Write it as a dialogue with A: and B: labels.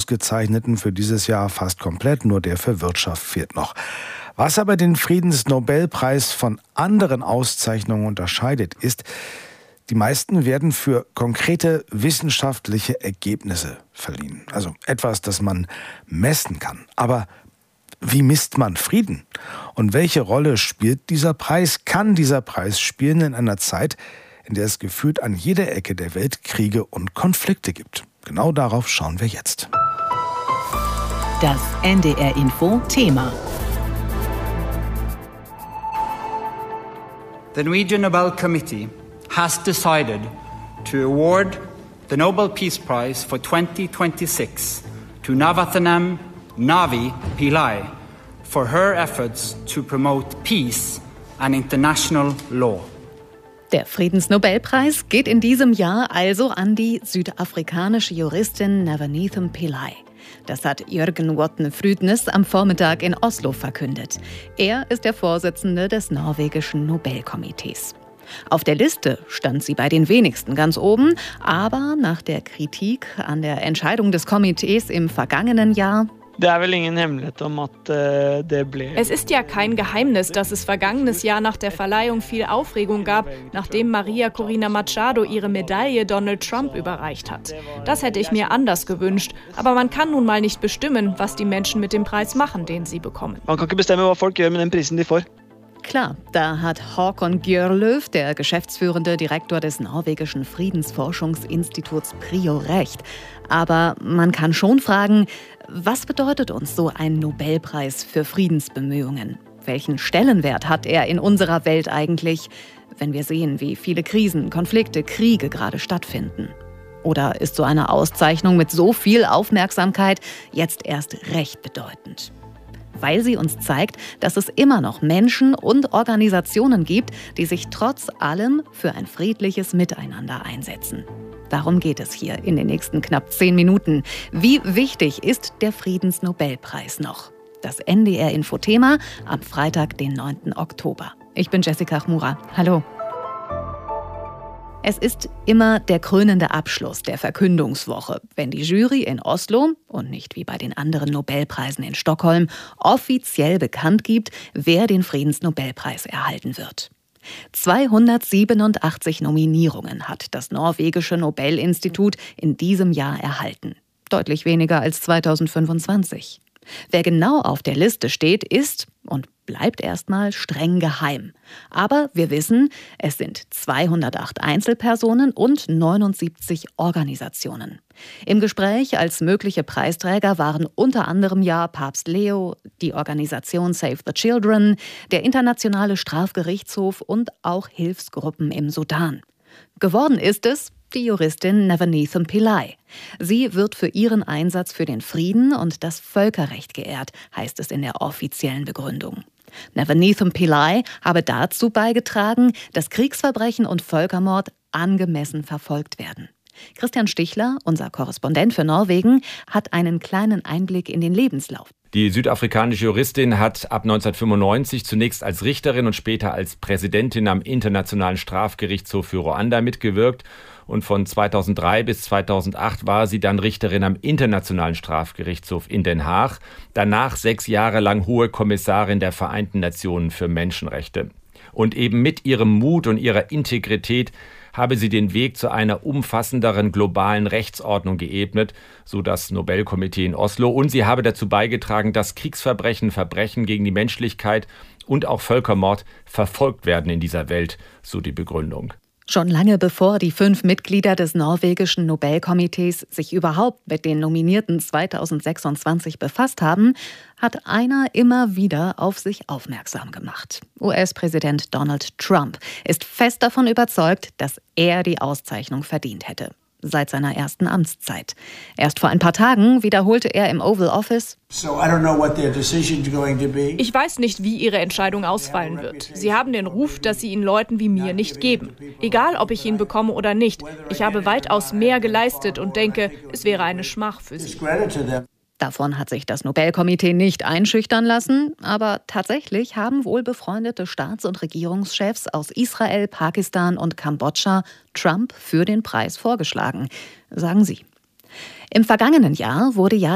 A: Ausgezeichneten für dieses Jahr fast komplett, nur der für Wirtschaft fehlt noch. Was aber den Friedensnobelpreis von anderen Auszeichnungen unterscheidet, ist, die meisten werden für konkrete wissenschaftliche Ergebnisse verliehen. Also etwas, das man messen kann. Aber wie misst man Frieden? Und welche Rolle spielt dieser Preis? Kann dieser Preis spielen in einer Zeit, in der es gefühlt an jeder Ecke der Welt Kriege und Konflikte gibt? Genau darauf schauen wir jetzt.
B: Das NDR Info Thema.
C: The Norwegian Nobel Committee has decided to award the Nobel Peace Prize for 2026 to Navathanam Navi Pillai for her efforts to promote peace and international law.
B: Der Friedensnobelpreis geht in diesem Jahr also an die südafrikanische Juristin Navanithan Pillay. Das hat Jørgen Watne Frydnes am Vormittag in Oslo verkündet. Er ist der Vorsitzende des norwegischen Nobelkomitees. Auf der Liste stand sie bei den wenigsten ganz oben, aber nach der Kritik an der Entscheidung des Komitees im vergangenen Jahr.
D: Es ist ja kein Geheimnis, dass es vergangenes Jahr nach der Verleihung viel Aufregung gab, nachdem Maria Corina Machado ihre Medaille Donald Trump überreicht hat. Das hätte ich mir anders gewünscht, aber man kann nun mal nicht bestimmen, was die Menschen mit dem Preis machen, den sie bekommen.
E: Man kann nicht bestimmen, was Folk gjør med den prisen de får.
B: Klar, da hat Håkon Gjørløv, der geschäftsführende Direktor des norwegischen Friedensforschungsinstituts PRIO, recht. Aber man kann schon fragen, was bedeutet uns so ein Nobelpreis für Friedensbemühungen? Welchen Stellenwert hat er in unserer Welt eigentlich, wenn wir sehen, wie viele Krisen, Konflikte, Kriege gerade stattfinden? Oder ist so eine Auszeichnung mit so viel Aufmerksamkeit jetzt erst recht bedeutend? Weil sie uns zeigt, dass es immer noch Menschen und Organisationen gibt, die sich trotz allem für ein friedliches Miteinander einsetzen. Darum geht es hier in den nächsten knapp 10 Minuten. Wie wichtig ist der Friedensnobelpreis noch? Das NDR-Info-Thema am Freitag, den 9. Oktober. Ich bin Jessica Chmura. Hallo. Es ist immer der krönende Abschluss der Verkündungswoche, wenn die Jury in Oslo und nicht wie bei den anderen Nobelpreisen in Stockholm offiziell bekannt gibt, wer den Friedensnobelpreis erhalten wird. 287 Nominierungen hat das norwegische Nobelinstitut in diesem Jahr erhalten. Deutlich weniger als 2025. Wer genau auf der Liste steht, ist und bleibt erstmal streng geheim. Aber wir wissen, es sind 208 Einzelpersonen und 79 Organisationen. Im Gespräch als mögliche Preisträger waren unter anderem ja Papst Leo, die Organisation Save the Children, der Internationale Strafgerichtshof und auch Hilfsgruppen im Sudan. Geworden ist es die Juristin Navanithan Pillay. Sie wird für ihren Einsatz für den Frieden und das Völkerrecht geehrt, heißt es in der offiziellen Begründung. Navanithan Pillay habe dazu beigetragen, dass Kriegsverbrechen und Völkermord angemessen verfolgt werden. Christian Stichler, unser Korrespondent für Norwegen, hat einen kleinen Einblick in den Lebenslauf.
F: Die südafrikanische Juristin hat ab 1995 zunächst als Richterin und später als Präsidentin am Internationalen Strafgerichtshof für Ruanda mitgewirkt. Und von 2003 bis 2008 war sie dann Richterin am Internationalen Strafgerichtshof in Den Haag. Danach 6 Jahre lang Hohe Kommissarin der Vereinten Nationen für Menschenrechte. Und eben mit ihrem Mut und ihrer Integrität habe sie den Weg zu einer umfassenderen globalen Rechtsordnung geebnet, so das Nobelkomitee in Oslo. Und sie habe dazu beigetragen, dass Kriegsverbrechen, Verbrechen gegen die Menschlichkeit und auch Völkermord verfolgt werden in dieser Welt, so die Begründung.
B: Schon lange bevor die 5 Mitglieder des norwegischen Nobelkomitees sich überhaupt mit den Nominierten 2026 befasst haben, hat einer immer wieder auf sich aufmerksam gemacht. US-Präsident Donald Trump ist fest davon überzeugt, dass er die Auszeichnung verdient hätte. Seit seiner ersten Amtszeit. Erst vor ein paar Tagen wiederholte er im Oval Office:
D: Ich weiß nicht, wie ihre Entscheidung ausfallen wird. Sie haben den Ruf, dass sie ihn Leuten wie mir nicht geben. Egal, ob ich ihn bekomme oder nicht. Ich habe weitaus mehr geleistet und denke, es wäre eine Schmach für sie.
B: Davon hat sich das Nobelkomitee nicht einschüchtern lassen, aber tatsächlich haben wohl befreundete Staats- und Regierungschefs aus Israel, Pakistan und Kambodscha Trump für den Preis vorgeschlagen, sagen sie. Im vergangenen Jahr wurde ja